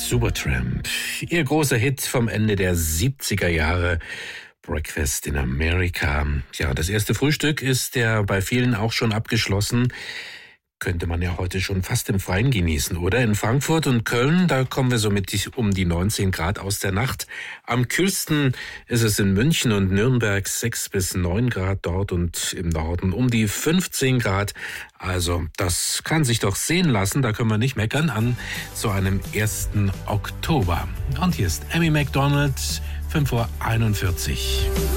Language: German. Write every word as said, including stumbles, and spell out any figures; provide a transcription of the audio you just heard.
Supertramp. Ihr großer Hit vom Ende der siebziger Jahre. Breakfast in America. Ja, das erste Frühstück ist ja bei vielen auch schon abgeschlossen. Könnte man ja heute schon fast im Freien genießen, oder? In Frankfurt und Köln, da kommen wir so mit um die neunzehn Grad aus der Nacht. Am kühlsten ist es in München und Nürnberg sechs bis neun Grad dort und im Norden um die fünfzehn Grad. Also das kann sich doch sehen lassen, da können wir nicht meckern an so einem ersten Oktober. Und hier ist Amy Macdonald, fünf Uhr einundvierzig.